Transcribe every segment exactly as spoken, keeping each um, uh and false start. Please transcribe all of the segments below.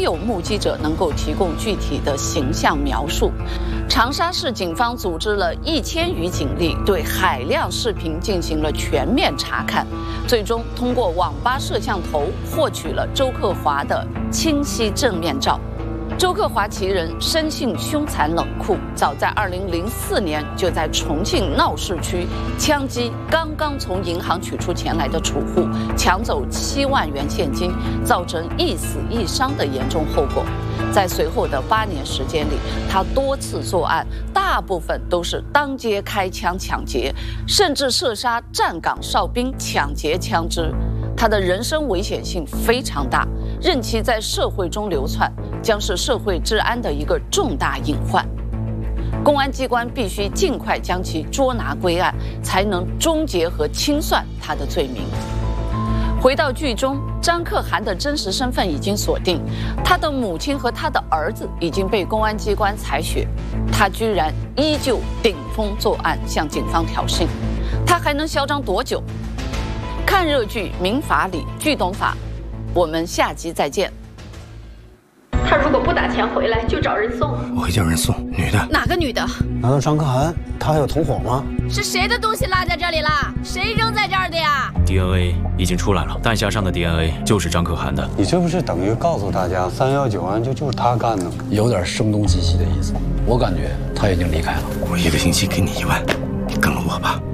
有目击者能够提供具体的形象描述。长沙市警方组织了一千余警力，对海量视频进行了全面查看，最终通过网吧摄像头获取了周克华的清晰正面照。周克华其人生性凶残冷酷，早在二零零四年就在重庆闹市区枪击刚刚从银行取出钱来的储户，抢走七万元现金，造成一死一伤的严重后果。在随后的八年时间里，他多次作案，大部分都是当街开枪抢劫，甚至射杀站岗哨兵，抢劫枪支。他的人身危险性非常大，任其在社会中流窜，将是社会治安的一个重大隐患。公安机关必须尽快将其捉拿归案，才能终结和清算他的罪名。回到剧中，张可涵的真实身份已经锁定，他的母亲和他的儿子已经被公安机关采血，他居然依旧顶风作案，向警方挑衅，他还能嚣张多久？看热剧《民法理》，剧懂法，我们下集再见。 他如果不打钱回来，就找人送。 我会叫人送，女的。 哪个女的？ 难道张可涵他还有同伙吗？ 是谁的东西落在这里了？谁扔在这儿的呀 ？D N A 已经出来了，弹匣上的 D N A 就是张可涵的。 你这不是等于告诉大家三幺九案就就是他干的？ 有点声东击西的意思。我感觉他已经离开了。 我一个星期给你一万，你跟了我吧。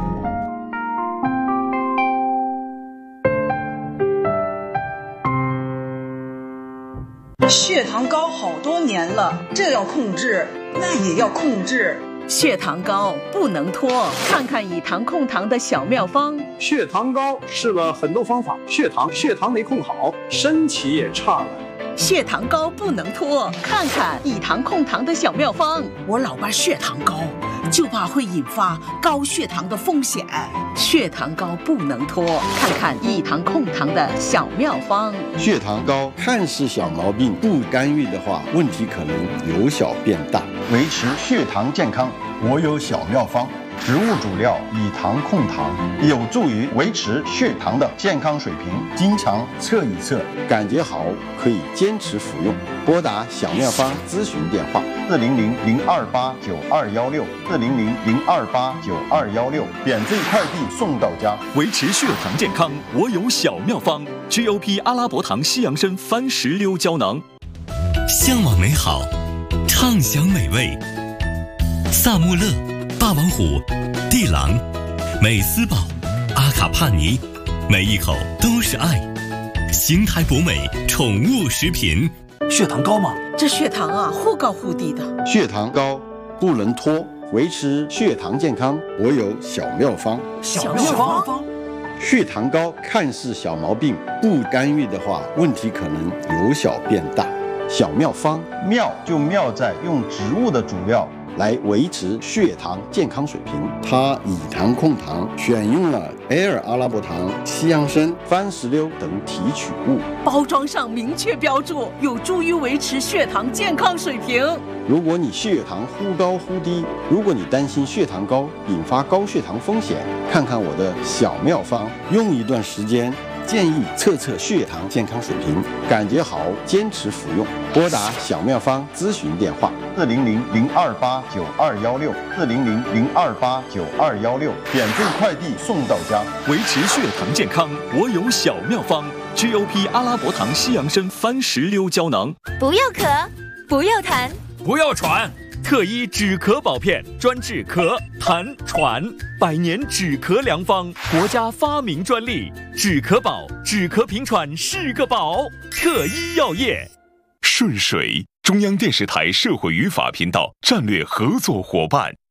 血糖高好多年了，这要控制，那也要控制。 血糖高不能拖，看看以糖控糖的小妙方。 血糖高试了很多方法，血糖血糖没控好，身体也差了。 血糖高不能拖，看看以糖控糖的小妙方。 我老爸血糖高，就怕会引发高血糖的风险。 血糖高不能拖，看看以糖控糖的小妙方。 血糖高看似小毛病，不干预的话，问题可能由小变大。维持血糖健康，我有小妙方。植物主料以糖控糖，有助于维持血糖的健康水平。经常测一测，感觉好可以坚持服用。拨打小妙方咨询电话：四零零零二八九二幺六，四零零零二八九二幺六，免费快递送到家。 维持血糖健康，我有小妙方 ：G O P 阿拉伯糖西洋参番石榴胶囊。 向往美好，畅享美味。萨穆勒。霸王虎、地狼、美斯宝、阿卡帕尼，每一口都是爱。邢台博美宠物食品。 血糖高吗？ 这血糖啊，忽高忽低的。 血糖高不能拖，维持血糖健康，我有小妙方。 小妙方。 血糖高看似小毛病，不干预的话，问题可能由小变大。小妙方，妙就妙在用植物的主料来维持血糖健康水平。它以糖控糖，选用了 L 阿拉伯糖、西洋参、番石榴等提取物， 包装上明确标注，有助于维持血糖健康水平。 如果你血糖忽高忽低，如果你担心血糖高引发高血糖风险，看看我的小妙方，用一段时间。建议测测血糖健康水平，感觉好坚持服用。拨打小妙方咨询电话：四零零零二八九二幺六，四零零零二八九二幺六，免费快递送到家。 维持血糖健康，我有小妙方 ：G O P 阿拉伯糖西洋参番石榴胶囊。 不要咳，不要痰， 不要喘。特医止咳宝片，专治咳、痰、喘，百年止咳良方，国家发明专利。止咳宝，止咳平喘是个宝。特医药业。 顺水，中央电视台社会与法频道战略合作伙伴。